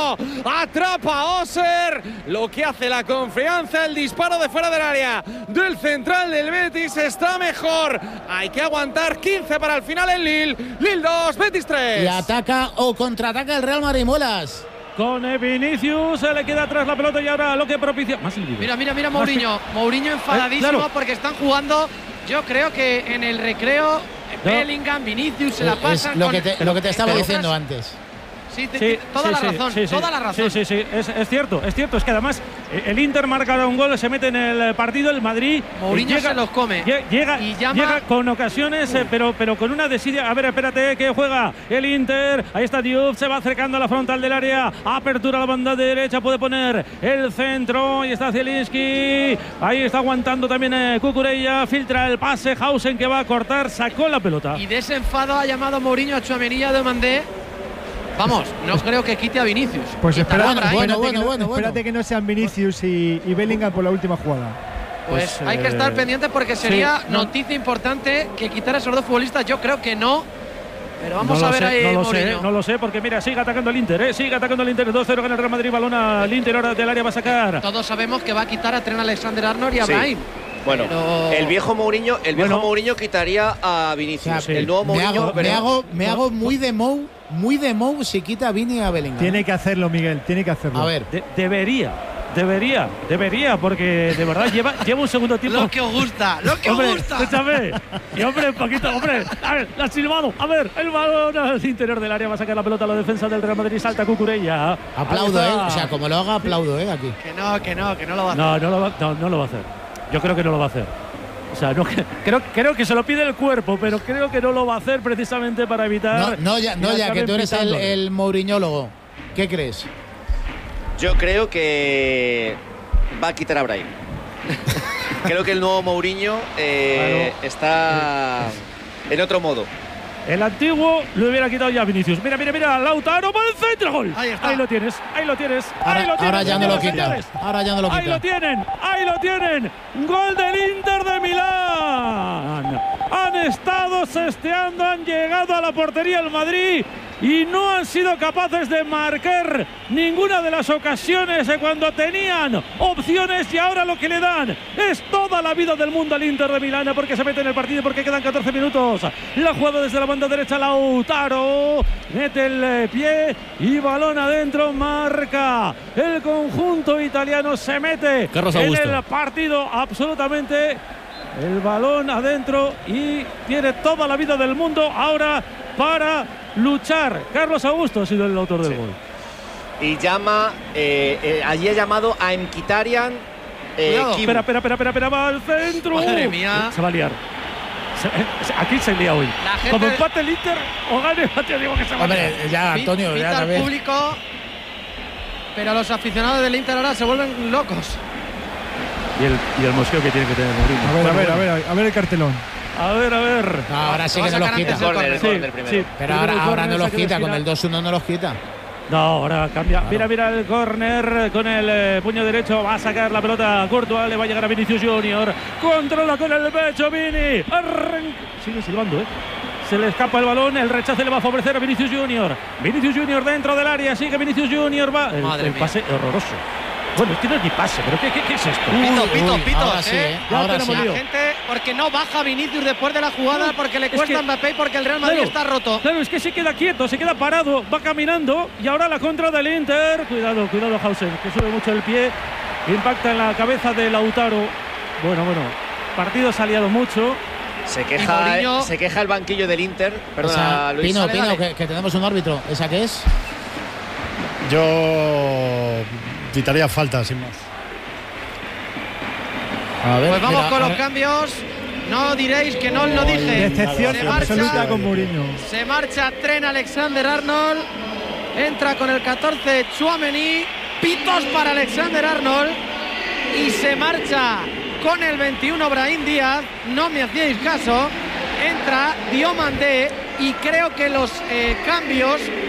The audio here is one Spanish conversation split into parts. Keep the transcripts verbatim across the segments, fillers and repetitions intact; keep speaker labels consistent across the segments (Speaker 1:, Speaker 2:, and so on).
Speaker 1: Mourinho. Atrapa a Oser. Lo que hace la confianza, el disparo de fuera del área del central del Betis está mejor. Hay que aguantar quince para el final en Lille. Lille dos, Betis tres.
Speaker 2: Y ataca o contraataca el Real Madrid, Muelas.
Speaker 3: Con Vinicius, se le queda atrás la pelota y ahora lo que propicia. Más
Speaker 4: mira, mira, mira Mourinho. Mourinho enfadadísimo, eh, claro, porque están jugando. Yo creo que en el recreo, no. Bellingham, Vinicius se la pasan.
Speaker 2: Es lo,
Speaker 4: con,
Speaker 2: que te, lo que te estaba diciendo antes.
Speaker 4: Sí, te, sí, toda sí, la sí, razón,
Speaker 3: sí,
Speaker 4: toda
Speaker 3: sí,
Speaker 4: la razón.
Speaker 3: Sí, sí, sí, es, es cierto, es cierto. Es que además el Inter marca un gol, se mete en el partido, el Madrid.
Speaker 4: Mourinho llega, se los come.
Speaker 3: Llega,
Speaker 4: y llama,
Speaker 3: llega con ocasiones, uh. pero, pero con una desidia. A ver, espérate, que juega el Inter. Ahí está Diouf, se va acercando a la frontal del área. Apertura a la banda derecha, puede poner el centro. Y está Zielinski. Ahí está aguantando también eh, Cucurella. Filtra el pase, Hausen que va a cortar, sacó la pelota.
Speaker 4: Y de ese enfado ha llamado Mourinho a Tchouaméni y a Demandé. Vamos, no creo que quite a Vinicius.
Speaker 5: Pues espera,
Speaker 2: bueno,
Speaker 5: espérate,
Speaker 2: bueno,
Speaker 5: que,
Speaker 2: bueno,
Speaker 5: no,
Speaker 2: bueno,
Speaker 5: espérate
Speaker 2: bueno.
Speaker 5: que no sean Vinicius y, y Bellingham por la última jugada.
Speaker 4: Pues, pues hay
Speaker 3: eh,
Speaker 4: que estar pendientes porque sería
Speaker 3: sí, no.
Speaker 4: noticia importante que quitara a esos dos futbolistas. Yo creo que no. Pero vamos
Speaker 3: no
Speaker 4: a ver
Speaker 3: sé,
Speaker 4: ahí,
Speaker 3: no lo
Speaker 4: Mourinho.
Speaker 3: sé, no lo sé, porque mira, sigue atacando el Inter, ¿eh? sigue atacando el Inter, dos cero gana el Real Madrid, balón al Inter, ahora del área va a sacar.
Speaker 4: Todos sabemos que va a quitar a Trent Alexander-Arnold y a
Speaker 6: sí.
Speaker 4: Brahim.
Speaker 6: Bueno,
Speaker 4: pero...
Speaker 6: el viejo Mourinho, el viejo
Speaker 3: bueno.
Speaker 6: Mourinho quitaría a Vinicius.
Speaker 2: O sea,
Speaker 6: el nuevo Mourinho,
Speaker 2: me hago,
Speaker 6: pero...
Speaker 2: me hago, me hago muy de Mou, muy de Mou si quita a Vini y a Bellingham.
Speaker 5: Tiene que hacerlo, Miguel, tiene que hacerlo.
Speaker 2: A ver,
Speaker 3: De debería. Debería, debería, porque de verdad lleva, lleva un segundo tiempo.
Speaker 4: Lo que os gusta, lo que
Speaker 3: hombre,
Speaker 4: os gusta.
Speaker 3: Escúchame. Y hombre, un poquito, hombre. A ver, la ha silbado. A ver, el balón al interior del área va a sacar la pelota a la defensa del Real Madrid. Salta Cucurella.
Speaker 2: aplaudo, ¿eh? O sea, como lo haga, aplaudo, ¿eh? Aquí.
Speaker 4: Que no, que no, que no lo va a hacer.
Speaker 3: No, no lo va, no, no lo va a hacer. Yo creo que no lo va a hacer. O sea, no, creo, creo que se lo pide el cuerpo, pero creo que no lo va a hacer precisamente para evitar.
Speaker 2: No, no ya, no, ya que tú eres el, el Mourinhólogo. ¿Qué crees?
Speaker 6: Yo creo que va a quitar a Brahim. Creo que el nuevo Mourinho eh, claro. está en otro modo.
Speaker 3: El antiguo lo hubiera quitado ya a Vinicius. Mira, mira, mira, Lautaro para el centro, gol.
Speaker 4: Ahí está.
Speaker 3: Ahí lo tienes, ahí lo tienes.
Speaker 2: Ahora,
Speaker 3: ahí lo tienes,
Speaker 2: ahora ya no lo quita.
Speaker 3: señores.
Speaker 2: Ahora ya no lo quita.
Speaker 3: Ahí lo tienen, ahí lo tienen. Gol del Inter de Milán. Han estado sesteando, han llegado a la portería del Madrid y no han sido capaces de marcar ninguna de las ocasiones de cuando tenían opciones, y ahora lo que le dan es toda la vida del mundo al Inter de Milán, porque se mete en el partido, porque quedan catorce minutos. La jugada desde la banda derecha, Lautaro mete el pie y balón adentro, marca el conjunto italiano, se mete
Speaker 2: Carlos
Speaker 3: en
Speaker 2: Augusto.
Speaker 3: el partido absolutamente. El balón adentro y tiene toda la vida del mundo ahora para luchar. Carlos Augusto ha sido el autor del sí. gol.
Speaker 6: Y llama, eh, eh, allí ha llamado a Mkhitaryan. Eh,
Speaker 3: espera, espera, espera, espera, espera, va al centro.
Speaker 4: Madre mía.
Speaker 3: Se va a liar. Se, aquí se lía hoy.
Speaker 4: Gente...
Speaker 3: Como empate el Inter o gane, te digo que se va a liar.
Speaker 2: Hombre, ya, Antonio,
Speaker 4: Pita
Speaker 2: ya
Speaker 4: al público, pero los aficionados del Inter ahora se vuelven locos.
Speaker 3: Y el, y el mosqueo que tiene que tener Mourinho.
Speaker 5: A ver, a ver, a ver, a ver el cartelón.
Speaker 3: A ver, a ver.
Speaker 2: No, ahora sí que no los quita.
Speaker 6: Corner,
Speaker 3: Sí,
Speaker 6: corner primero.
Speaker 3: sí.
Speaker 2: Pero ahora, ahora no los quita, con el dos uno no los quita.
Speaker 3: No, ahora cambia.
Speaker 2: Claro.
Speaker 3: Mira, mira el córner con el eh, puño derecho. Va a sacar la pelota a Courtois. Le va a llegar a Vinicius Junior. Controla con el pecho Vini. Arranca. Sigue silbando, ¿eh? Se le escapa el balón. El rechace le va a favorecer a Vinicius Junior. Vinicius Junior dentro del área. Sigue Vinicius Junior. Va. El,
Speaker 4: Madre
Speaker 3: el
Speaker 4: mía.
Speaker 3: pase horroroso. Bueno, es que no es ni pase, pero ¿qué, qué, qué es esto?
Speaker 4: Pito, pito,
Speaker 2: Uy,
Speaker 4: pito.
Speaker 2: ahora sí,
Speaker 4: ¿eh?
Speaker 2: ¿eh?
Speaker 3: Ya
Speaker 2: Ahora
Speaker 3: tenemos
Speaker 2: sí.
Speaker 3: lío.
Speaker 4: La gente, porque no baja Vinicius después de la jugada, porque le
Speaker 3: Es
Speaker 4: cuesta
Speaker 3: que-
Speaker 4: a Mbappé y porque el Real Madrid
Speaker 3: Claro,
Speaker 4: está roto.
Speaker 3: Claro, es que se queda quieto, se queda parado, va caminando y ahora la contra del Inter. Cuidado, cuidado Hausen, que sube mucho el pie, impacta en la cabeza de Lautaro. Bueno, bueno, partido se ha liado mucho.
Speaker 6: Se queja,
Speaker 4: Mourinho-
Speaker 6: se queja el banquillo del Inter. Perdona,
Speaker 2: Esa,
Speaker 6: Luis.
Speaker 2: Pino,
Speaker 4: Dale,
Speaker 2: Pino,
Speaker 4: dale.
Speaker 2: que, que tenemos un árbitro. ¿Esa qué es?
Speaker 7: Yo quitaría falta, sin más.
Speaker 2: A ver,
Speaker 4: Pues vamos
Speaker 2: mira,
Speaker 4: con los
Speaker 2: ahora-
Speaker 4: cambios. No diréis que no os lo dije.
Speaker 5: Decepción
Speaker 4: Se marcha,
Speaker 5: absoluta con Mourinho.
Speaker 4: se marcha Trent Alexander-Arnold. Entra con el catorce Tchouaméni. Pitos para Alexander-Arnold. Y se marcha con el veintiuno Brahim Díaz. No me hacíais caso. Entra Diomandé. Y creo que los eh, cambios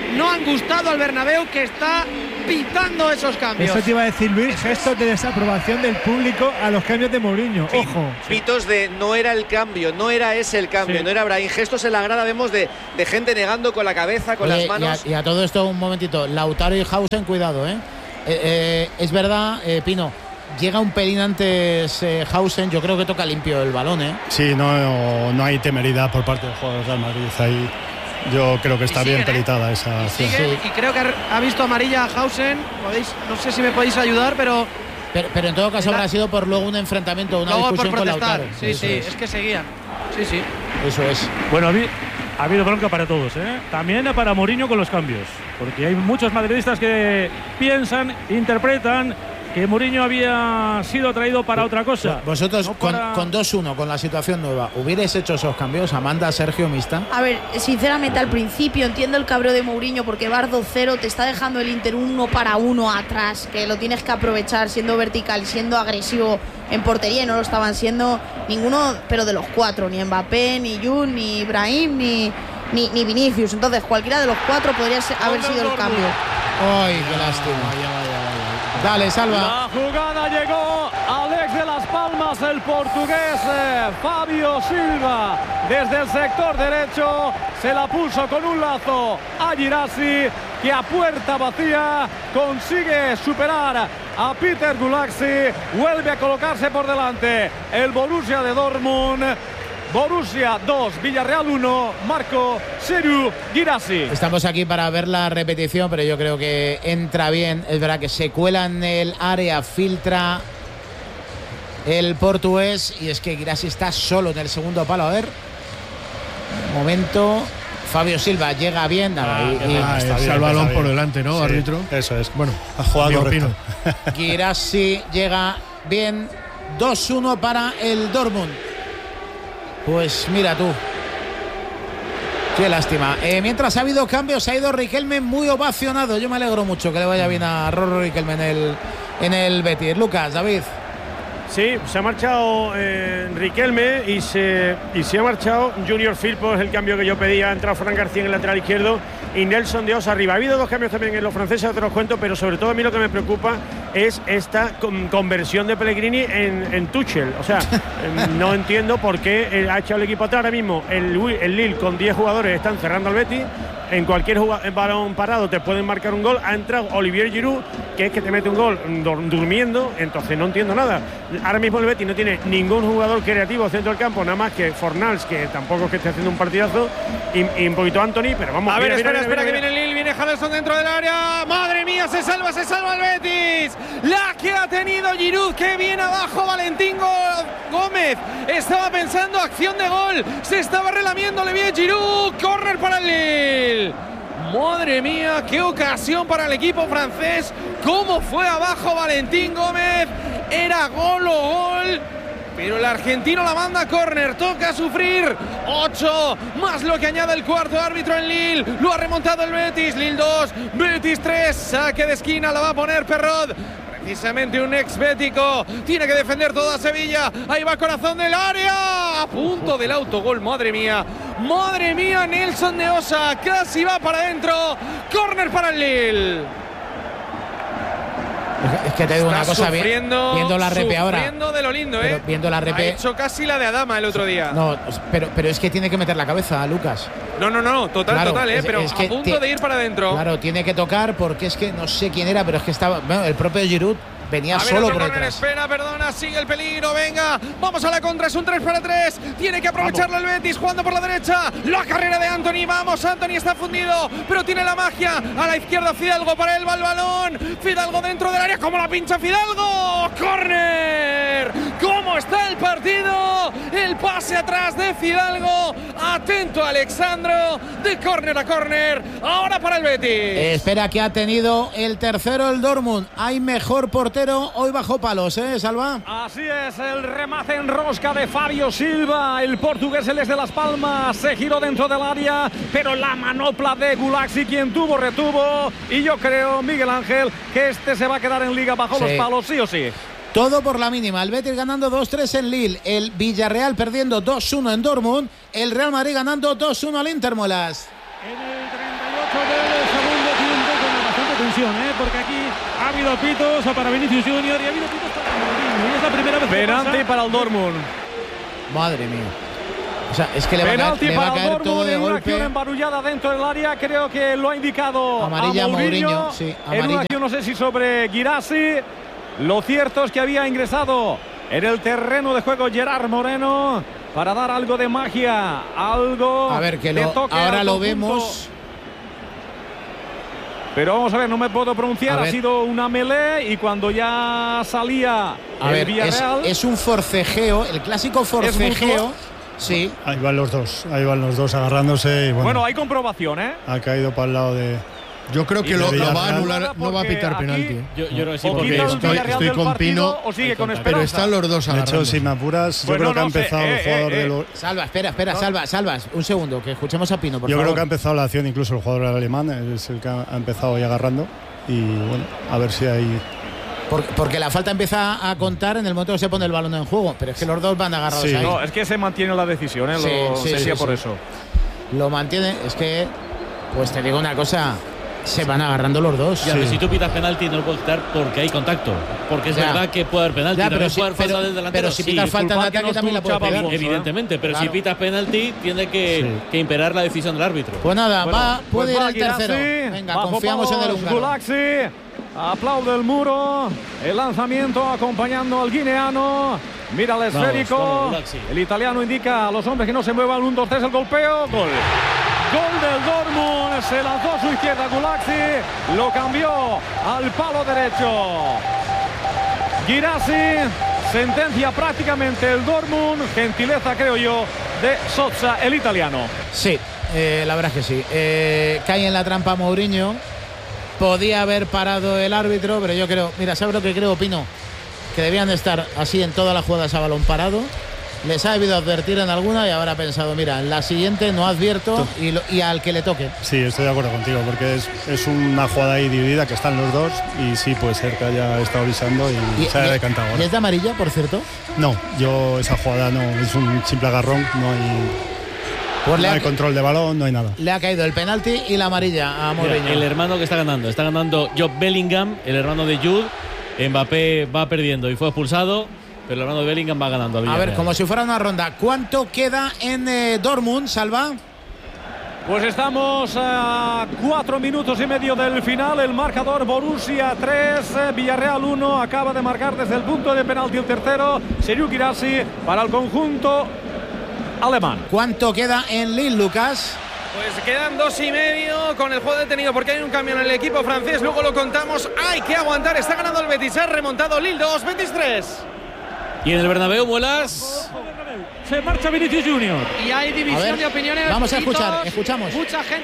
Speaker 4: no han gustado al Bernabéu, que está pitando esos cambios.
Speaker 5: Eso te iba a decir, Luis, gestos de desaprobación del público a los cambios de Mourinho. Ojo.
Speaker 6: Pitos de no era el cambio, no era ese el cambio, sí. no era Brahim. Gestos en la grada vemos de, de gente negando con la cabeza, con
Speaker 2: Oye,
Speaker 6: las manos.
Speaker 2: Y a, y a todo esto, un momentito. Lautaro y Hausen, cuidado, ¿eh? eh, eh es verdad, eh, Pino. Llega un pelín antes eh, Hausen, yo creo que toca limpio el balón, ¿eh?
Speaker 7: Sí, no, no hay temeridad por parte de los jugadores del Madrid. Ahí yo creo que está siguen, bien peritada
Speaker 4: ¿eh?
Speaker 7: esa
Speaker 4: acción. Y, sí. y creo que ha visto amarilla a Hausen. Podéis, no sé si me podéis ayudar, pero.
Speaker 2: Pero, pero en todo caso la... habrá sido por luego un enfrentamiento, una luego discusión con Lautaro.
Speaker 4: Sí, sí, es. es que seguían. Sí, sí.
Speaker 2: Eso es.
Speaker 3: Bueno, ha habido bronca para todos, ¿eh? También para Mourinho con los cambios. Porque hay muchos madridistas que piensan, interpretan que Mourinho había sido traído para otra cosa.
Speaker 2: Vosotros
Speaker 3: no para...
Speaker 2: con, con dos uno, con la situación nueva, ¿hubierais hecho esos cambios? Amanda, Sergio, Mista.
Speaker 8: A ver, sinceramente al principio entiendo el cabreo de Mourinho porque vas dos cero, te está dejando el Inter uno para uno atrás, que lo tienes que aprovechar siendo vertical, siendo agresivo en portería, y no lo estaban siendo ninguno, pero de los cuatro, ni Mbappé, ni Jun, ni Ibrahim, ni, ni, ni Vinicius. Entonces cualquiera de los cuatro podría ser, haber sido el cambio.
Speaker 2: Ay, qué lástima. Dale, Salva.
Speaker 9: La jugada llegó Alex de Las Palmas, el portugués eh, Fabio Silva. Desde el sector derecho se la puso con un lazo a Girassi, que a puerta vacía consigue superar a Peter Gulaxi. Vuelve a colocarse por delante el Borussia de Dortmund. Borussia dos, Villarreal uno, Marco Serhou Girassi.
Speaker 2: Estamos aquí para ver la repetición, pero yo creo que entra bien. Es verdad que se cuela en el área, filtra el portugués, y es que Girassi está solo en el segundo palo. A ver, momento. Fabio Silva llega bien.
Speaker 7: Ah,
Speaker 2: y, y
Speaker 7: ah, está bien, el balón por delante, ¿no, sí, árbitro? Eso es. Bueno, ha jugado correcto.
Speaker 2: Girassi llega bien. dos uno para el Dortmund. Pues mira tú. Qué lástima. Eh, mientras ha habido cambios, ha ido Riquelme muy ovacionado. Yo me alegro mucho que le vaya bien a Rorro Riquelme en el, en el Betis. Lucas, David.
Speaker 10: Sí, se ha marchado eh, Riquelme y se, y se ha marchado Junior Firpo, es el cambio que yo pedía. Ha entrado Fran García en el lateral izquierdo y Nelson de Osa arriba. Ha habido dos cambios también en los franceses, te los cuento, pero sobre todo a mí lo que me preocupa es esta con, conversión de Pellegrini en, en Tuchel. O sea, no entiendo por qué ha echado el equipo atrás. Ahora mismo el, el Lille con diez jugadores están cerrando al Betis. En cualquier balón parado te pueden marcar un gol. Ha entrado Olivier Giroud, que es que te mete un gol durmiendo. Entonces no entiendo nada. Ahora mismo el Betis no tiene ningún jugador creativo centro del campo, nada más que Fornals, que tampoco es que esté haciendo un partidazo, y, y un poquito Anthony, pero vamos
Speaker 1: a ver,
Speaker 10: mira,
Speaker 1: espera,
Speaker 10: mira,
Speaker 1: espera,
Speaker 10: mira,
Speaker 1: que
Speaker 10: mira.
Speaker 1: viene el Lille, viene Henderson dentro del área. Madre mía, se salva, se salva el Betis. La que ha tenido Giroud, que viene abajo Valentín Gómez. Estaba pensando acción de gol, se estaba relamiendo, le viene Giroud, córner para el Lille. Madre mía, qué ocasión para el equipo francés. Cómo fue abajo Valentín Gómez. Era gol o gol, pero el argentino la manda a córner. Toca sufrir. ocho más lo que añade el cuarto árbitro en Lille. Lo ha remontado el Betis. Lille dos, Betis tres. Saque de esquina, la va a poner Perrot. Precisamente un ex bético. Tiene que defender toda Sevilla. Ahí va corazón del área. A punto del autogol. Madre mía. Madre mía, Nelson de Osa. Casi va para adentro. Córner para el Lille.
Speaker 2: Es que te digo una cosa,
Speaker 1: sufriendo,
Speaker 2: viendo la repe ahora.
Speaker 1: Sufriendo de lo lindo,
Speaker 2: pero
Speaker 1: ¿eh?
Speaker 2: Viendo la repe.
Speaker 1: Ha hecho casi la de Adama el otro día.
Speaker 2: No, pero, pero es que tiene que meter la cabeza, Lucas.
Speaker 1: No, no, no, total,
Speaker 2: claro,
Speaker 1: total, ¿eh?
Speaker 2: Es,
Speaker 1: pero
Speaker 2: es
Speaker 1: a punto
Speaker 2: te,
Speaker 1: de ir para adentro.
Speaker 2: Claro, tiene que tocar porque es que no sé quién era, pero es que estaba. Bueno, el propio Giroud venía
Speaker 1: a ver,
Speaker 2: solo
Speaker 1: otro
Speaker 2: por
Speaker 1: corner,
Speaker 2: detrás.
Speaker 1: Espera, perdona, sigue el peligro, venga. Vamos a la contra, es un tres para tres. Tiene que aprovecharlo el Betis, jugando por la derecha. La carrera de Anthony, vamos, Anthony está fundido, pero tiene la magia. A la izquierda Fidalgo, para él va el balón. Fidalgo dentro del área, como la pincha Fidalgo. ¡Córner! ¿Cómo está el partido? El pase atrás de Fidalgo. Atento Alexandro, de córner a córner. Ahora para el Betis.
Speaker 2: Espera, que ha tenido el tercero el Dortmund. Hay mejor portero hoy bajo palos, ¿eh, Salva?
Speaker 9: Así es, el remate en rosca de Fabio Silva. El portugués, el de Las Palmas, se giró dentro del área, pero la manopla de Gulaxi, quien tuvo, retuvo. Y yo creo, Miguel Ángel, que este se va a quedar en liga bajo sí. los palos, sí o sí.
Speaker 2: Todo por la mínima. El Betis ganando dos tres en Lille. El Villarreal perdiendo dos uno en Dortmund. El Real Madrid ganando dos uno al Inter, Molas.
Speaker 3: En el treinta y ocho del segundo decisión, ¿eh? Porque aquí ha habido pitos para Vinicius Junior y ha habido pitos para Mourinho. Y es la primera vez que
Speaker 9: Penalti
Speaker 3: pasa.
Speaker 9: para el Dortmund.
Speaker 2: Madre mía. O sea, es que le va a caer,
Speaker 9: Penalti
Speaker 2: le va a
Speaker 9: para el
Speaker 2: caer todo
Speaker 9: Dortmund
Speaker 2: de
Speaker 9: en una
Speaker 2: golpe.
Speaker 9: acción embarullada dentro del área. Creo que lo ha indicado
Speaker 2: Amarilla
Speaker 9: a Mourinho.
Speaker 2: Mourinho, sí,
Speaker 9: En una
Speaker 2: amarilla.
Speaker 9: acción, no sé si sobre Guirassi. Lo cierto es que había ingresado en el terreno de juego Gerard Moreno para dar algo de magia, algo
Speaker 2: A ver, que
Speaker 9: de
Speaker 2: lo,
Speaker 9: toque
Speaker 2: ahora
Speaker 9: al
Speaker 2: lo
Speaker 9: conjunto.
Speaker 2: vemos.
Speaker 9: Pero vamos a ver, no me puedo pronunciar.
Speaker 2: A
Speaker 9: Ha
Speaker 2: ver.
Speaker 9: sido una melee y cuando ya salía
Speaker 2: A
Speaker 9: el
Speaker 2: ver, es,
Speaker 9: Villarreal.
Speaker 2: es un forcejeo, el clásico forcejeo.
Speaker 9: mutuo?
Speaker 2: Sí.
Speaker 7: Ahí van los dos, ahí van los dos agarrándose y bueno,
Speaker 9: Bueno, hay comprobación, ¿eh?
Speaker 7: ha caído para el lado de.
Speaker 11: Yo creo que
Speaker 7: Y
Speaker 11: lo,
Speaker 7: de
Speaker 11: lo va a
Speaker 7: Villarreal.
Speaker 11: anular, no va a
Speaker 9: Porque
Speaker 11: pitar
Speaker 9: aquí-
Speaker 11: penalti. ¿eh?
Speaker 12: Yo, yo creo que sí,
Speaker 9: O
Speaker 12: porque
Speaker 9: quita el
Speaker 11: estoy-
Speaker 9: Villarreal
Speaker 11: estoy
Speaker 9: del
Speaker 11: con
Speaker 9: partido
Speaker 11: Pino,
Speaker 9: o sigue con
Speaker 11: Pero
Speaker 9: esperanza.
Speaker 11: están los dos
Speaker 7: De hecho,
Speaker 11: agarrándose.
Speaker 7: si me apuras, yo
Speaker 9: Bueno,
Speaker 7: creo que
Speaker 9: no
Speaker 7: ha empezado
Speaker 9: sé,
Speaker 7: el
Speaker 9: eh,
Speaker 7: jugador
Speaker 9: eh,
Speaker 7: de
Speaker 9: eh.
Speaker 7: los.
Speaker 2: Salva, espera, espera, salva, salvas. Un segundo, que escuchemos a Pino, por
Speaker 7: Yo
Speaker 2: favor.
Speaker 7: creo que ha empezado la acción, incluso el jugador alemán es el que ha ha empezado ahí agarrando. Y bueno, a ver si hay.
Speaker 2: Por- porque la falta empieza a contar en el momento que se pone el balón en juego. Pero es que los dos van agarrados
Speaker 7: Sí.
Speaker 2: ahí.
Speaker 9: No, es que se mantiene la decisión, ¿eh?
Speaker 2: Sí,
Speaker 9: Lo
Speaker 2: sí,
Speaker 9: decía
Speaker 2: sí,
Speaker 9: por
Speaker 2: sí.
Speaker 9: eso.
Speaker 2: Lo mantiene, es que, pues te digo una cosa, se van agarrando los dos.
Speaker 12: Ya, pero si tú pitas penalti no lo puedes quitar porque hay contacto. Porque es
Speaker 2: Ya.
Speaker 12: verdad que puede haber penalti.
Speaker 2: Ya,
Speaker 12: también
Speaker 2: pero
Speaker 12: puede
Speaker 2: si-
Speaker 12: haber falta
Speaker 2: pero-
Speaker 12: del delantero.
Speaker 2: pero si
Speaker 12: sí.
Speaker 2: pitas falta en
Speaker 9: culpa
Speaker 2: ataque
Speaker 9: que
Speaker 2: también la
Speaker 9: nos
Speaker 2: puede
Speaker 9: tuchaba
Speaker 2: pegar.
Speaker 9: Alfonso, ¿eh?
Speaker 12: Evidentemente, pero
Speaker 2: Claro.
Speaker 12: si pitas penalti tiene que,
Speaker 7: Sí.
Speaker 12: que imperar la decisión del árbitro.
Speaker 2: Pues nada,
Speaker 9: Bueno,
Speaker 2: va, puede
Speaker 9: pues
Speaker 2: ir
Speaker 9: va
Speaker 2: al tercero.
Speaker 9: Guirassi,
Speaker 2: Venga,
Speaker 9: bajo
Speaker 2: confiamos en el
Speaker 9: palos,
Speaker 2: húngaro.
Speaker 9: Gulaxi, aplaude el muro, el lanzamiento acompañando al guineano. Mira el
Speaker 12: Vamos,
Speaker 9: esférico.
Speaker 12: vamos, Gulaxi.
Speaker 9: El italiano indica a los hombres que no se muevan. Un, dos, tres, el golpeo. Gol. Gol del Dortmund. Se lanzó a su izquierda Gulaxi. Lo cambió al palo derecho. Guirassi sentencia prácticamente el Dortmund. Gentileza, creo yo, de Sozza, el italiano.
Speaker 2: Sí, eh, la verdad es que sí. Eh, cae en la trampa Mourinho. Podía haber parado el árbitro, pero yo creo, mira, ¿sabes lo que creo, Pino? Que debían de estar así en todas las jugadas a balón parado. Les ha debido advertir en alguna y ahora ha pensado, mira, en la siguiente no advierto y, lo- y al que le toque.
Speaker 7: Sí, estoy de acuerdo contigo, porque es, es una jugada ahí dividida que están los dos y sí puede ser que haya estado avisando y, se haya
Speaker 2: y-
Speaker 7: decantado
Speaker 2: ¿Y
Speaker 7: ahora.
Speaker 2: es de amarilla, por cierto?
Speaker 7: No, yo esa jugada no, es un simple agarrón, no hay,
Speaker 2: Pues le
Speaker 7: no
Speaker 2: ha,
Speaker 7: hay control de balón, no hay nada.
Speaker 2: le ha caído el penalti y la amarilla a
Speaker 12: Mira,
Speaker 2: Mourinho.
Speaker 12: el hermano que está ganando, está ganando Job Bellingham, el hermano de Jude. Mbappé va perdiendo y fue expulsado, pero el hermano de Bellingham va ganando.
Speaker 2: A ver,
Speaker 12: Villarreal.
Speaker 2: como si fuera una ronda. ¿Cuánto queda en eh, Dortmund, Salva?
Speaker 9: Pues estamos a cuatro minutos y medio del final. El marcador Borussia tres, eh, Villarreal uno. Acaba de marcar desde el punto de penalti el tercero, Serhou Guirassy, para el conjunto alemán.
Speaker 2: ¿Cuánto queda en Lille, Lucas?
Speaker 1: Pues quedan dos y medio con el juego detenido porque hay un cambio en el equipo francés. Luego lo contamos. Hay que aguantar. Está ganando el Betis. Ha remontado Lille dos, Betis tres.
Speaker 12: Y en el Bernabéu, Muelas.
Speaker 3: Se marcha Vinicius Junior.
Speaker 4: Y hay
Speaker 2: A
Speaker 4: división
Speaker 2: ver,
Speaker 4: de opiniones.
Speaker 2: vamos a
Speaker 4: Pitos,
Speaker 2: escuchar, escuchamos.
Speaker 4: Mucha gente.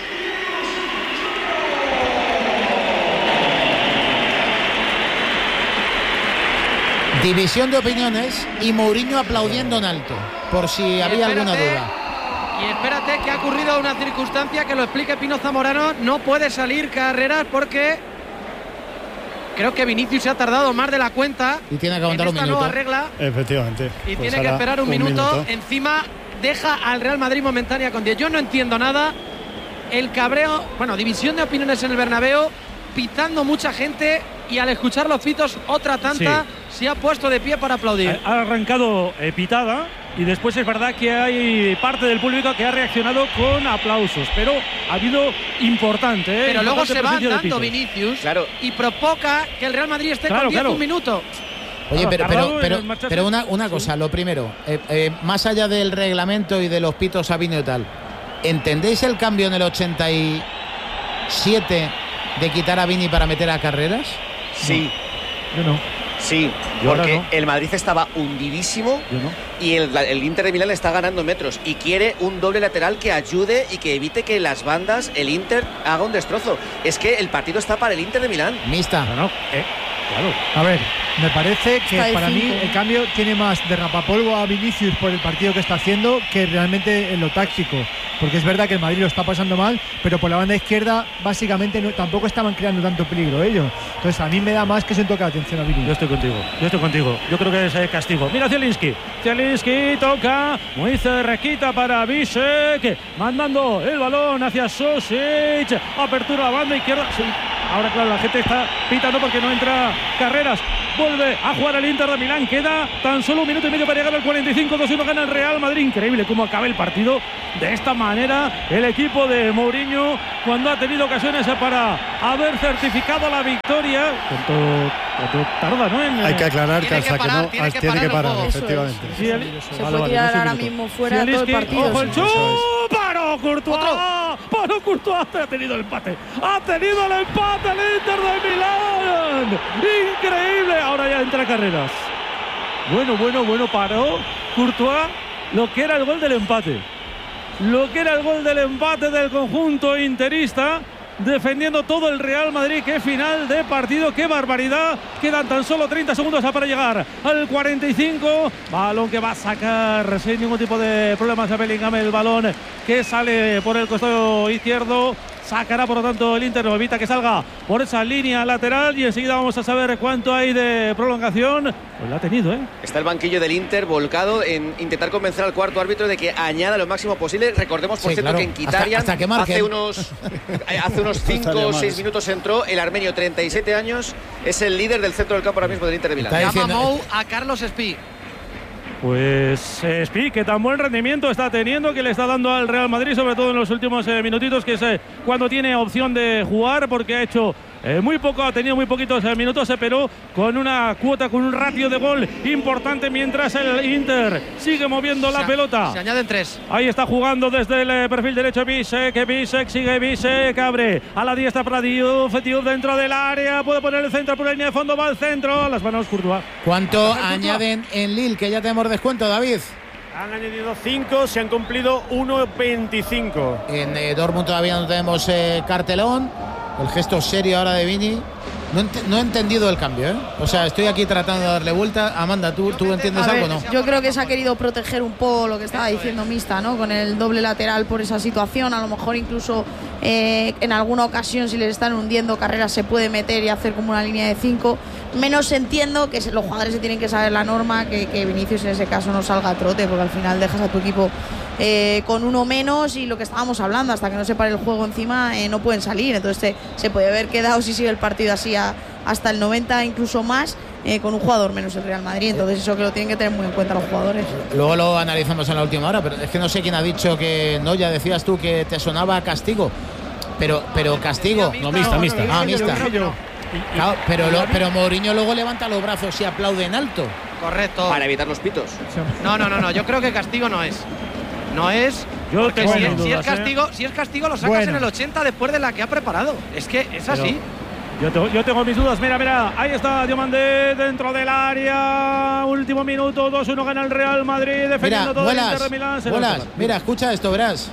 Speaker 2: División de opiniones y Mourinho aplaudiendo en alto, por si había alguna
Speaker 4: espérate.
Speaker 2: duda.
Speaker 4: Y espérate que ha ocurrido una circunstancia que lo explique Pino Zamorano. No puede salir Carreras porque creo que Vinicius se ha tardado más de la cuenta
Speaker 2: Y tiene que
Speaker 4: en
Speaker 2: aguantar un
Speaker 4: esta
Speaker 2: minuto.
Speaker 4: nueva regla
Speaker 7: Efectivamente.
Speaker 4: y
Speaker 7: Pues
Speaker 4: tiene que
Speaker 7: ahora
Speaker 4: esperar un, minuto. Encima deja al Real Madrid momentánea con diez. Yo no entiendo nada. El cabreo, bueno, división de opiniones en el Bernabéu, pitando mucha gente y al escuchar los pitos otra tanta se ha puesto de pie para aplaudir.
Speaker 3: Ha arrancado eh, pitada y después es verdad que hay parte del público que ha reaccionado con aplausos, pero ha habido importante. ¿eh?
Speaker 4: Pero luego
Speaker 3: Importante
Speaker 4: se va
Speaker 3: presencia de
Speaker 4: andando
Speaker 3: pitos.
Speaker 4: Vinicius
Speaker 6: Claro.
Speaker 4: y provoca que el Real Madrid esté
Speaker 3: Claro,
Speaker 4: con diez
Speaker 3: claro.
Speaker 4: un minuto.
Speaker 2: Oye,
Speaker 3: Claro,
Speaker 2: pero,
Speaker 3: tardado
Speaker 2: pero,
Speaker 3: en
Speaker 2: pero,
Speaker 3: marcharse.
Speaker 2: pero una, una cosa, lo primero, eh, eh, más allá del reglamento y de los pitos a Vino y tal, ¿entendéis el cambio en el ochenta y siete de quitar a Vini para meter a Carreras?
Speaker 6: Sí,
Speaker 3: Yo no,
Speaker 6: sí,
Speaker 3: Yo ahora
Speaker 6: porque
Speaker 3: no.
Speaker 6: el Madrid estaba hundidísimo
Speaker 3: yo no.
Speaker 6: y el, el Inter de Milán está ganando metros y quiere un doble lateral que ayude y que evite que las bandas, el Inter, haga un destrozo. Es que el partido está para el Inter de Milán.
Speaker 2: Mista.
Speaker 3: No, no, eh, claro.
Speaker 5: A ver, me parece que
Speaker 8: Está de
Speaker 5: para mí
Speaker 8: cinco.
Speaker 5: el cambio tiene más de rapapolvo a Vinicius por el partido que está haciendo que realmente en lo táctico. Porque es verdad que el Madrid lo está pasando mal, pero por la banda izquierda básicamente no, tampoco estaban creando tanto peligro ellos. Entonces a mí me da más que se toca atención a
Speaker 3: Yo
Speaker 5: Vinicius.
Speaker 3: estoy contigo, yo estoy contigo. Yo creo que es eh, castigo. Mira Zielinski. Zielinski toca muy cerquita para Bisek, mandando el balón hacia Sosic. Apertura a la banda izquierda. Sí. Ahora, claro, la gente está pitando porque no entra Carreras. Vuelve a jugar el Inter de Milán. Queda tan solo un minuto y medio para llegar al cuarenta y cinco. dos uno gana el Real Madrid. Increíble cómo acaba el partido de esta manera. El equipo de Mourinho, cuando ha tenido ocasiones para haber certificado la victoria. ¿Cuánto, cuánto tarda, no? En,
Speaker 7: Hay que aclarar que hasta que,
Speaker 6: parar,
Speaker 7: no
Speaker 6: tiene que
Speaker 7: tiene que
Speaker 6: parar,
Speaker 7: parar, efectivamente.
Speaker 3: Sí, el,
Speaker 8: Se
Speaker 3: vale,
Speaker 8: puede
Speaker 3: vale,
Speaker 8: tirar
Speaker 3: no
Speaker 8: ahora
Speaker 3: minuto.
Speaker 8: mismo fuera todo el
Speaker 3: Zielinski,
Speaker 8: partido.
Speaker 3: ¡ojo el
Speaker 8: sí.
Speaker 3: chut! ¡Paró Courtois! ¡Paró Courtois! Ha tenido el empate. ¡Ha tenido el empate el Inter de Milán! ¡Increíble! Ahora ya entra Carreras. Bueno, bueno, bueno, paró Courtois lo que era el gol del empate. Lo que era el gol del empate del conjunto interista. Defendiendo todo el Real Madrid. Qué final de partido, qué barbaridad. Quedan tan solo treinta segundos para llegar al cuarenta y cinco. Balón que va a sacar sin ningún tipo de problemas a Bellingham. El balón que sale por el costado izquierdo. Sacará por lo tanto el Inter, evita que salga por esa línea lateral y enseguida vamos a saber cuánto hay de prolongación. Pues lo ha tenido, ¿eh?
Speaker 6: Está el banquillo del Inter volcado en intentar convencer al cuarto árbitro de que añada lo máximo posible. Recordemos, por
Speaker 2: Sí,
Speaker 6: cierto,
Speaker 2: claro.
Speaker 6: que en Kitarian
Speaker 2: Hasta- hasta que marquen.
Speaker 6: hace unos hace unos cinco o seis minutos entró el armenio, treinta y siete años, es el líder del centro del campo ahora mismo del Inter de Milán.
Speaker 2: Está
Speaker 4: Llama
Speaker 2: diciendo-
Speaker 4: Mou a Carlos Espí.
Speaker 3: Pues eh, Spi, que tan buen rendimiento está teniendo, que le está dando al Real Madrid, sobre todo en los últimos eh, minutitos, que es eh, cuando tiene opción de jugar, porque ha hecho eh, muy poco, ha tenido muy poquitos eh, minutos, eh, pero con una cuota, con un ratio de gol importante, mientras el Inter sigue moviendo la
Speaker 4: Se-
Speaker 3: pelota.
Speaker 4: Se añaden tres.
Speaker 3: Ahí está jugando desde el eh, perfil derecho Bisek, Bisek sigue Bisek, abre a la diestra para Diouf, Diouf dentro del área, puede poner el centro por la línea de fondo, va al centro, las manos Courtois.
Speaker 2: ¿Cuánto
Speaker 3: Courtois.
Speaker 2: añaden en Lille? Que ya tenemos descuento, David.
Speaker 10: Han añadido cinco, se han cumplido uno veinticinco.
Speaker 2: En eh, Dortmund todavía no tenemos eh, cartelón. El gesto serio ahora de Vini. No, ent- no he entendido el cambio, ¿eh? O sea, estoy aquí tratando de darle vuelta. Amanda, ¿tú, tú entiendes
Speaker 8: A ver,
Speaker 2: algo o no?
Speaker 8: yo creo que se ha querido proteger un poco lo que estaba diciendo Mista, ¿no? Con el doble lateral por esa situación. A lo mejor incluso eh, en alguna ocasión, si les están hundiendo carreras, se puede meter y hacer como una línea de cinco. Menos entiendo que se- los jugadores se tienen que saber la norma, que, que Vinicius en ese caso no salga a trote, porque al final dejas a tu equipo eh, con uno menos y lo que estábamos hablando, hasta que no se pare el juego encima, eh, no pueden salir. Entonces se, se puede haber quedado, si sigue el partido así, a, hasta el noventa, incluso más, eh, con un jugador menos el Real Madrid. Entonces eso que lo tienen que tener muy en cuenta los jugadores.
Speaker 2: Luego lo analizamos en la última hora, pero es que no sé quién ha dicho que no, ya decías tú que te sonaba castigo. Pero, pero castigo.
Speaker 12: No, mista, mista.
Speaker 2: Ah,
Speaker 5: Yo
Speaker 2: mista.
Speaker 5: creo que no.
Speaker 2: Claro, pero, lo- pero Mourinho luego levanta los brazos y aplaude en alto.
Speaker 4: Correcto.
Speaker 6: Para evitar los pitos.
Speaker 4: No, no, no, no. Yo creo que castigo no es. No es.
Speaker 3: Yo
Speaker 4: Porque
Speaker 3: tengo
Speaker 4: si,
Speaker 3: mis
Speaker 4: es, si
Speaker 3: dudas,
Speaker 4: es
Speaker 3: ¿eh?
Speaker 4: castigo, si es castigo lo sacas
Speaker 5: Bueno.
Speaker 4: en el ochenta después de la que ha preparado. Es que es así.
Speaker 3: Yo tengo, yo tengo mis dudas, mira, mira, ahí está Diomandé dentro del área, último minuto, dos uno gana el Real Madrid,
Speaker 2: Mira,
Speaker 3: defendiendo todo el Inter
Speaker 2: vuelas,
Speaker 3: de Milán. Se lo
Speaker 2: vuelas.
Speaker 3: lleva.
Speaker 2: Mira, escucha esto, verás.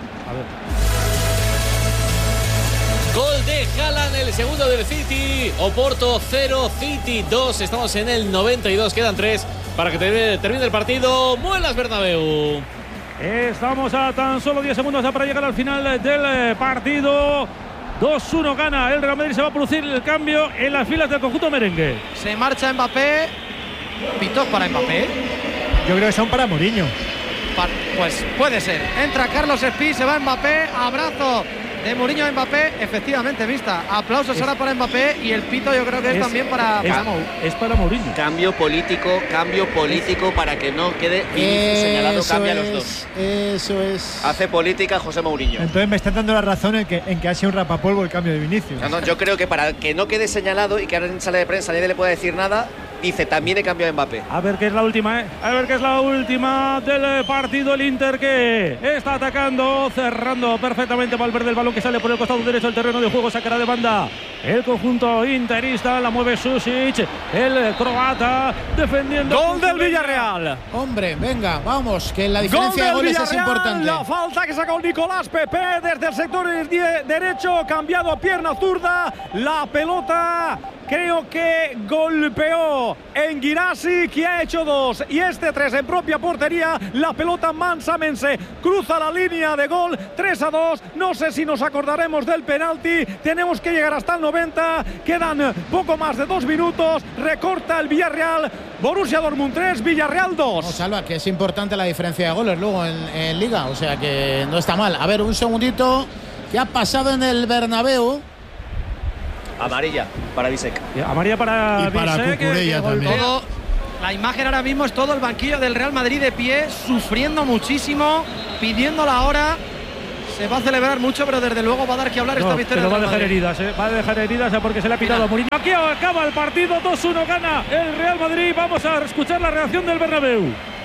Speaker 12: Gol de Haaland, el segundo del City. Oporto cero, City dos. Estamos en el noventa y dos, quedan tres para que termine, termine el partido. Muelas Bernabéu.
Speaker 3: Estamos a tan solo diez segundos para llegar al final del eh, partido. dos uno gana el Real Madrid, se va a producir el cambio en las filas del conjunto merengue.
Speaker 4: Se marcha Mbappé. Pitos para Mbappé.
Speaker 5: Yo creo que son para Mourinho.
Speaker 4: Pa- Pues puede ser. Entra Carlos Espí, se va Mbappé. Abrazo de Mourinho a Mbappé. Efectivamente, vista. Aplausos ahora para Mbappé. Y el pito yo creo que es,
Speaker 3: Es-
Speaker 4: también para,
Speaker 3: es,
Speaker 4: para Mou.
Speaker 3: es para Mourinho.
Speaker 6: Cambio político, cambio político para que no quede Vinicius señalado,
Speaker 2: Eso
Speaker 6: cambia los
Speaker 2: es,
Speaker 6: dos.
Speaker 2: eso es.
Speaker 6: Hace política José Mourinho.
Speaker 5: Entonces me están dando la razón en que, en que ha sido un rapapolvo el cambio de Vinicius.
Speaker 6: No, no, yo creo que para que no quede señalado y que ahora en sala de prensa nadie le pueda decir nada, dice también he cambiado a Mbappé.
Speaker 3: A ver qué es la última, ¿eh? A ver qué es la última del eh, partido. El Inter que está atacando, cerrando perfectamente Valverde, el balón que sale por el costado derecho del terreno de juego, sacará de banda el conjunto interista, la mueve Susic, el croata, defendiendo.
Speaker 9: Gol del Villarreal.
Speaker 2: Hombre, venga, vamos, que la
Speaker 9: Gol
Speaker 2: diferencia de
Speaker 9: del
Speaker 2: goles es
Speaker 9: Villarreal,
Speaker 2: importante.
Speaker 9: la falta que sacó Nicolás Pepe desde el sector die- derecho, cambiado a pierna zurda, la pelota creo que golpeó en Guirassi, que ha hecho dos y este tres en propia portería. La pelota mansamente cruza la línea de gol, tres a dos. No sé si nos acordaremos del penalti, tenemos que llegar hasta el noventa, quedan poco más de dos minutos, recorta el Villarreal. Borussia Dortmund tres, Villarreal dos.
Speaker 2: No, Salva, que es importante la diferencia de goles luego en, en Liga, o sea que no está mal. A ver, un segundito, ¿qué ha pasado en el Bernabéu?
Speaker 6: Amarilla para Bisek.
Speaker 3: Amarilla para
Speaker 5: Y para
Speaker 3: Bisek, que-
Speaker 5: Cucurella
Speaker 3: que
Speaker 5: también.
Speaker 3: golpea.
Speaker 4: Todo, la imagen ahora mismo es todo el banquillo del Real Madrid de pie, sufriendo muchísimo, pidiendo la hora. Se va a celebrar mucho, pero desde luego va a dar que hablar
Speaker 3: No,
Speaker 4: esta victoria
Speaker 3: pero va a
Speaker 4: del Real
Speaker 3: dejar
Speaker 4: Madrid.
Speaker 3: heridas, ¿eh? Va a dejar heridas ¿eh? porque se le ha pitado a Mourinho. Aquí acaba el partido, dos uno gana el Real Madrid. Vamos a escuchar la reacción del Bernabéu.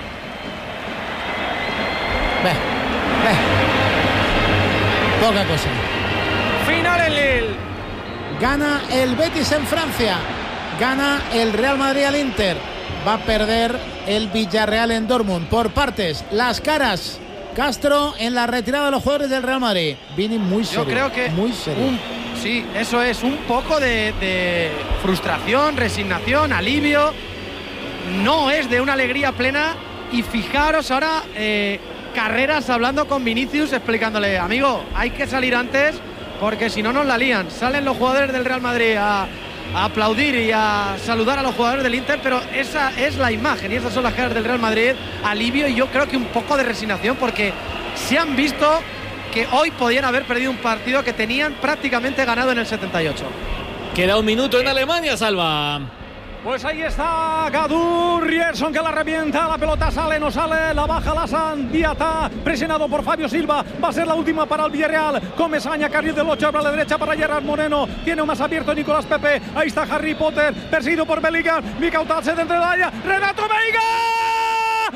Speaker 2: Ve, ve. Poca cosa.
Speaker 1: Final en Lille.
Speaker 2: Gana el Betis en Francia. Gana el Real Madrid al Inter. Va a perder el Villarreal en Dortmund. Por partes, las caras. Castro en la retirada de los jugadores del Real Madrid. Vini muy serio.
Speaker 4: Yo creo que
Speaker 2: muy serio.
Speaker 4: un- sí, eso es un poco de, de frustración, resignación, alivio. No es de una alegría plena. Y fijaros ahora, eh, Carreras hablando con Vinicius, explicándole, amigo, hay que salir antes porque si no nos la lían. Salen los jugadores del Real Madrid a, a aplaudir y a saludar a los jugadores del Inter, pero esa es la imagen y esas son las caras del Real Madrid. Alivio y yo creo que un poco de resignación porque se han visto que hoy podían haber perdido un partido que tenían prácticamente ganado en el setenta y ocho.
Speaker 12: Queda un minuto en Alemania, Salva.
Speaker 3: Pues ahí está Gadur, Rierson que la revienta, la pelota sale, no sale, la baja Lassan, Diata, presionado por Fabio Silva, va a ser la última para el Villarreal, Comesaña, carril del ocho, abre a la derecha para Gerard Moreno, tiene más abierto Nicolás Pepe, ahí está Harry Potter, perseguido por Bellingham, Mikau Tatse dentro del área, Renato Veiga,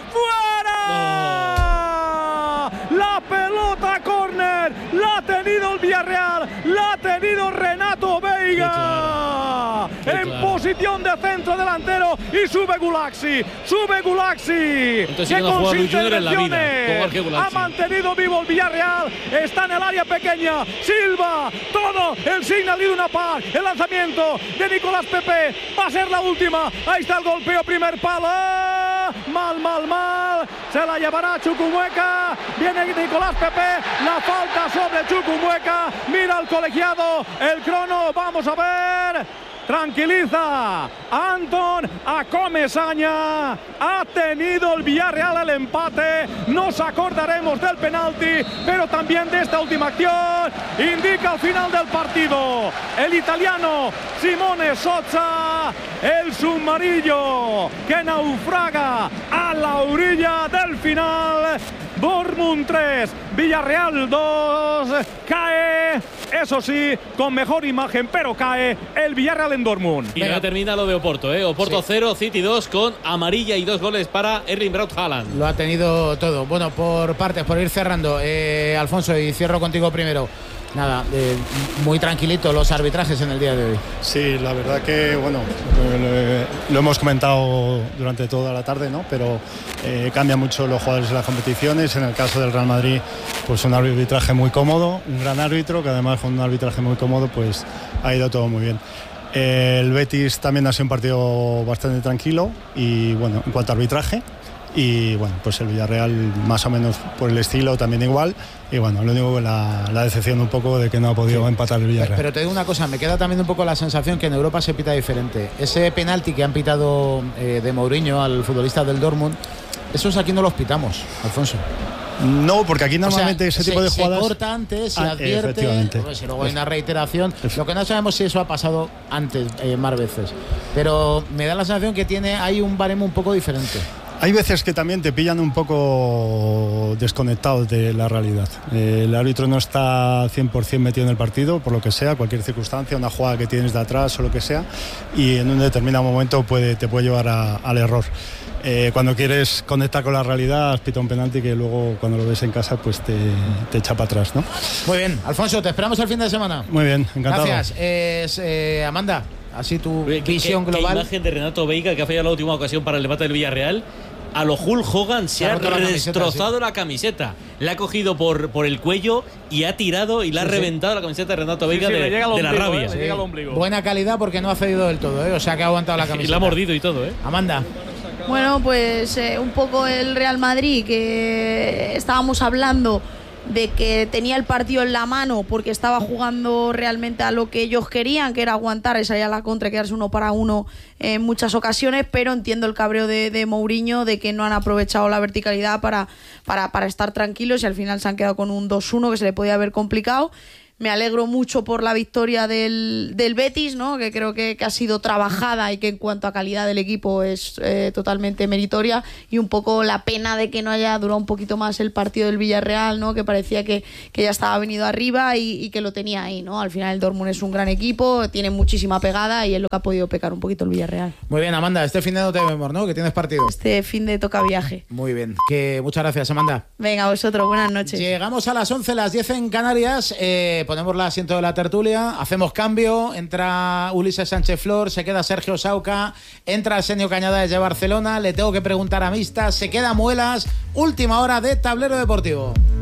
Speaker 3: ¡fuera! La pelota córner, la ha tenido el Villarreal, la ha tenido Renato Veiga,
Speaker 12: Qué
Speaker 3: en
Speaker 12: claro.
Speaker 3: posición de centro delantero y sube Gulaxi, sube Gulaxi,
Speaker 12: Entonces sí
Speaker 3: que
Speaker 12: que no
Speaker 3: con
Speaker 12: juega
Speaker 3: sus
Speaker 12: Luis Junior en la vida,
Speaker 3: intervenciones
Speaker 12: como Jorge Gulaxi.
Speaker 3: ha mantenido vivo el Villarreal, está en el área pequeña, Silva, todo, el Signal Iduna Park, el lanzamiento de Nicolás Pepe, va a ser la última, ahí está el golpeo, primer palo, mal, mal, mal, se la llevará Chukwuemeka, viene Nicolás Pepe, la falta sobre Chukwuemeka, mira al colegiado, el crono, vamos a ver. Tranquiliza a Anton, a Comesaña. Ha tenido el Villarreal el empate. Nos acordaremos del penalti, pero también de esta última acción. Indica el final del partido el italiano Simone Sozza, el submarino que naufraga a la orilla del final. Dortmund tres, Villarreal dos, cae, eso sí, con mejor imagen, pero cae el Villarreal en Dortmund.
Speaker 12: Y ya termina lo de Oporto, ¿eh? Oporto
Speaker 2: Sí.
Speaker 12: cero, City dos con amarilla y dos goles para Erling Braut Haaland.
Speaker 2: Lo ha tenido todo. Bueno, por partes, por ir cerrando, eh, Alfonso, y cierro contigo primero. Nada, eh, muy tranquilito los arbitrajes en el día de hoy.
Speaker 7: Sí, la verdad que, bueno, eh, lo hemos comentado durante toda la tarde, ¿no? Pero eh, cambia mucho los jugadores de las competiciones. En el caso del Real Madrid, pues un arbitraje muy cómodo, un gran árbitro, que además con un arbitraje muy cómodo, pues ha ido todo muy bien. Eh, el Betis también ha sido un partido bastante tranquilo y, bueno, en cuanto a arbitraje. Y bueno, pues el Villarreal más o menos por el estilo también igual. Y bueno, lo único que la, la decepción un poco de que no ha podido sí. empatar el Villarreal.
Speaker 2: Pero te digo una cosa, me queda también un poco la sensación que en Europa se pita diferente. Ese penalti que han pitado eh, de Mourinho al futbolista del Dortmund, esos aquí no los pitamos, Alfonso.
Speaker 7: No, porque aquí normalmente
Speaker 2: o sea,
Speaker 7: ese tipo
Speaker 2: se,
Speaker 7: de jugadas
Speaker 2: se corta antes, se
Speaker 7: ah,
Speaker 2: advierte, pues, si luego hay una reiteración. Lo que no sabemos si eso ha pasado antes, eh, más veces. Pero me da la sensación que tiene hay un baremo un poco diferente.
Speaker 7: Hay veces que también te pillan un poco desconectados de la realidad. Eh, el árbitro no está cien por ciento metido en el partido, por lo que sea, cualquier circunstancia, una jugada que tienes de atrás o lo que sea, y en un determinado momento puede, te puede llevar a, al error. Eh, cuando quieres conectar con la realidad, has pitado un penalti que luego cuando lo ves en casa pues te, te echa para atrás, ¿no?
Speaker 2: Muy bien, Alfonso, te esperamos el fin de semana.
Speaker 7: Muy bien, encantado.
Speaker 2: Gracias. Eh, eh, Amanda, así tu
Speaker 12: ¿Qué,
Speaker 2: visión
Speaker 12: qué,
Speaker 2: global.
Speaker 12: Qué imagen de Renato Veiga, que ha fallado la última ocasión para el empate del Villarreal. A lo Hulk Hogan se, se ha destrozado la camiseta, sí. la camiseta. La ha cogido por, por el cuello y ha tirado y le ha sí, reventado sí. la camiseta de Renato Veiga sí, sí, de, de ombligo, la rabia.
Speaker 2: Eh, sí. Buena calidad porque no ha cedido del todo, ¿eh? O sea que ha aguantado la camiseta.
Speaker 12: Y la ha mordido y todo, ¿eh?
Speaker 2: Amanda.
Speaker 8: Bueno, pues eh, un poco el Real Madrid, que estábamos hablando de que tenía el partido en la mano porque estaba jugando realmente a lo que ellos querían, que era aguantar y salir a la contra y quedarse uno para uno en muchas ocasiones, pero entiendo el cabreo de, de Mourinho de que no han aprovechado la verticalidad para, para, para estar tranquilos y al final se han quedado con un dos uno que se le podía haber complicado. me alegro mucho por la victoria del, del Betis, ¿no? Que creo que, que ha sido trabajada y que en cuanto a calidad del equipo es eh, totalmente meritoria, y un poco la pena de que no haya durado un poquito más el partido del Villarreal, ¿no? Que parecía que, que ya estaba venido arriba y, y que lo tenía ahí, ¿no? Al final el Dortmund es un gran equipo, tiene muchísima pegada y es lo que ha podido pecar un poquito el Villarreal.
Speaker 2: Muy bien, Amanda, este fin de no te vemos, ¿no? Que tienes partido.
Speaker 8: Este fin de toca viaje.
Speaker 2: Muy bien, que muchas gracias, Amanda.
Speaker 8: Venga, vosotros, buenas noches.
Speaker 2: Llegamos a las once, las diez en Canarias, eh, ponemos el asiento de la tertulia, hacemos cambio, entra Ulises Sánchez Flor, se queda Sergio Sauca, entra Arsenio Cañada desde Barcelona, le tengo que preguntar a Mista, se queda Muelas, última hora de Tablero Deportivo.